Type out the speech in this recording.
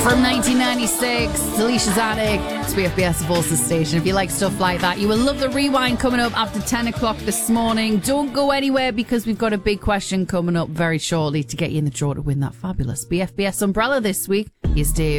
From 1996, Delicious Attic, it's BFBS Volsa Station. If you like stuff like that, you will love the rewind coming up after 10 o'clock this morning. Don't go anywhere because we've got a big question coming up very shortly to get you in the draw to win that fabulous BFBS umbrella this week. Here's Dave.